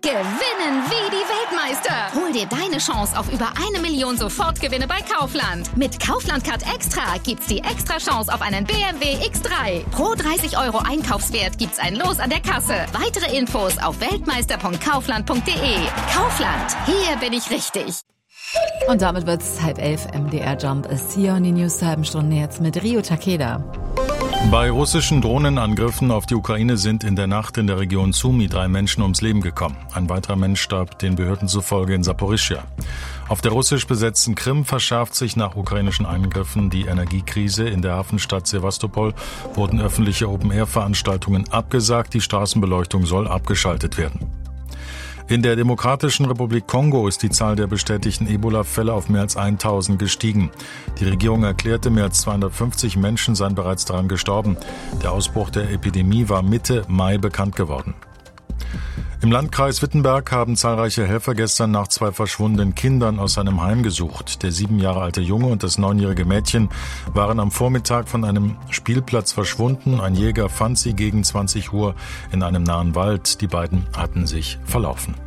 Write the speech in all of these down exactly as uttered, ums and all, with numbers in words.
Gewinnen wie die Weltmeister. Hol dir deine Chance auf über eine Million Sofortgewinne bei Kaufland. Mit Kaufland Card Extra gibt's die extra Chance auf einen B M W X drei. Pro dreißig Euro Einkaufswert gibt's ein Los an der Kasse. Weitere Infos auf weltmeister punkt kaufland punkt de. Kaufland, hier bin ich richtig. Und damit wird's halb elf. M D R Jump ist hier und die News zur halben Stunde jetzt mit Rio Takeda. Bei russischen Drohnenangriffen auf die Ukraine sind in der Nacht in der Region Sumy drei Menschen ums Leben gekommen. Ein weiterer Mensch starb den Behörden zufolge in Saporischschja. Auf der russisch besetzten Krim verschärft sich nach ukrainischen Angriffen die Energiekrise. In der Hafenstadt Sewastopol wurden öffentliche Open-Air-Veranstaltungen abgesagt. Die Straßenbeleuchtung soll abgeschaltet werden. In der Demokratischen Republik Kongo ist die Zahl der bestätigten Ebola-Fälle auf mehr als tausend gestiegen. Die Regierung erklärte, mehr als zweihundertfünfzig Menschen seien bereits daran gestorben. Der Ausbruch der Epidemie war Mitte Mai bekannt geworden. Im Landkreis Wittenberg haben zahlreiche Helfer gestern nach zwei verschwundenen Kindern aus einem Heim gesucht. Der sieben Jahre alte Junge und das neunjährige Mädchen waren am Vormittag von einem Spielplatz verschwunden. Ein Jäger fand sie gegen zwanzig Uhr in einem nahen Wald. Die beiden hatten sich verlaufen.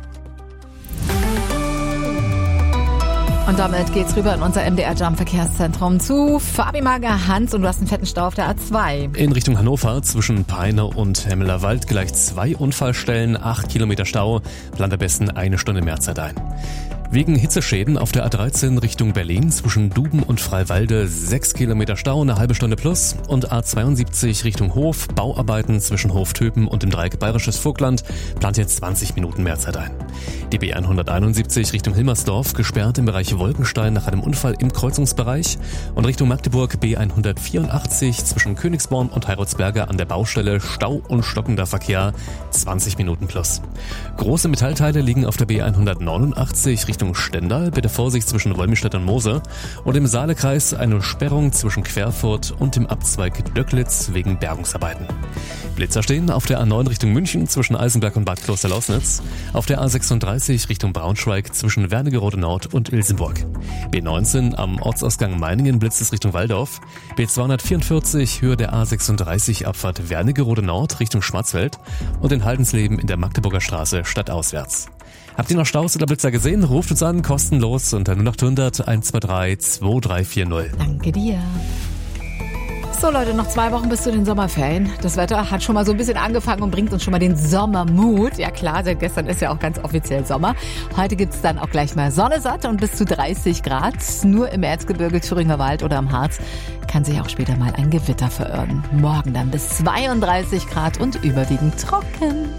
Und damit geht's rüber in unser M D R Jump Verkehrszentrum zu Fabi Mager, Hans, und du hast einen fetten Stau auf der A zwei. In Richtung Hannover zwischen Peine und Hemmelerwald gleich zwei Unfallstellen, acht Kilometer Stau, plant am besten eine Stunde mehr Zeit ein. Wegen Hitzeschäden auf der A dreizehn Richtung Berlin zwischen Duben und Freiwalde sechs Kilometer Stau, eine halbe Stunde plus, und A zweiundsiebzig Richtung Hof, Bauarbeiten zwischen Hoftöpen und dem Dreieck Bayerisches Vogtland, plant jetzt zwanzig Minuten mehr Zeit ein. Die B hunderteinundsiebzig Richtung Hilmersdorf gesperrt im Bereich Wolkenstein nach einem Unfall im Kreuzungsbereich, und Richtung Magdeburg B hundertvierundachtzig zwischen Königsborn und Heiratsberger an der Baustelle Stau und stockender Verkehr, zwanzig Minuten plus. Große Metallteile liegen auf der B hundertneunundachtzig Richtung Stendal, bitte Vorsicht zwischen Wolmirstedt und Moose, und im Saalekreis eine Sperrung zwischen Querfurt und dem Abzweig Döcklitz wegen Bergungsarbeiten. Blitzer stehen auf der A neun Richtung München zwischen Eisenberg und Bad Kloster-Lausnitz, auf der A sechsunddreißig Richtung Braunschweig zwischen Wernigerode Nord und Ilsenburg. B neunzehn am Ortsausgang Meiningen blitzt es Richtung Waldorf, B zweihundertvierundvierzig Höhe der A sechsunddreißig Abfahrt Wernigerode Nord Richtung Schwarzwald und in Haldensleben in der Magdeburger Straße stadtauswärts. Habt ihr noch Staus oder Blitzer gesehen? Ruft uns an, kostenlos unter null acht hundert eins zwei drei zwei drei vier null. Danke dir. So Leute, noch zwei Wochen bis zu den Sommerferien. Das Wetter hat schon mal so ein bisschen angefangen und bringt uns schon mal den Sommermut. Ja klar, seit gestern ist ja auch ganz offiziell Sommer. Heute gibt's dann auch gleich mal Sonne satt und bis zu dreißig Grad. Nur im Erzgebirge, Thüringer Wald oder am Harz kann sich auch später mal ein Gewitter verirren. Morgen dann bis zweiunddreißig Grad und überwiegend trocken.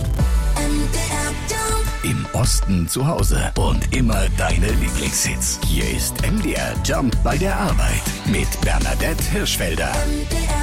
Im Osten zu Hause und immer deine Lieblingshits. Hier ist M D R Jump bei der Arbeit mit Bernadette Hirschfelder.